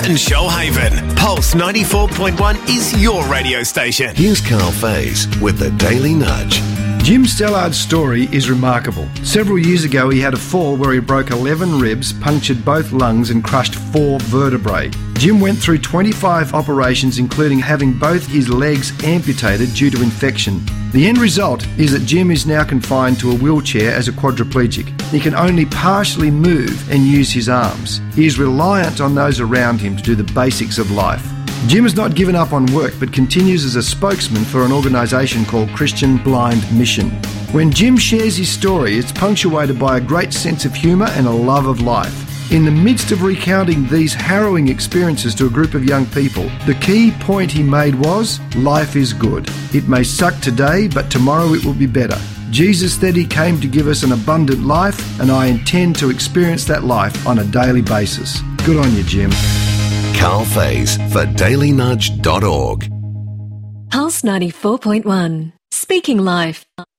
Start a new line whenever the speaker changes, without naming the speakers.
and Shoalhaven. Pulse 94.1 is your radio station.
Here's Carl Faze with the Daily Nudge.
Jim Stellard's story is remarkable. Several years ago, he had a fall where he broke 11 ribs, punctured both lungs and crushed 4 vertebrae. Jim went through 25 operations, including having both his legs amputated due to infection. The end result is that Jim is now confined to a wheelchair as a quadriplegic. He can only partially move and use his arms. He is reliant on those around him to do the basics of life. Jim has not given up on work but continues as a spokesman for an organisation called Christian Blind Mission. When Jim shares his story, it's punctuated by a great sense of humour and a love of life. In the midst of recounting these harrowing experiences to a group of young people, the key point he made was, life is good. It may suck today, but tomorrow it will be better. Jesus said he came to give us an abundant life, and I intend to experience that life on a daily basis. Good on you, Jim.
Carl Faze for dailynudge.org.
Pulse 94.1. Speaking Life.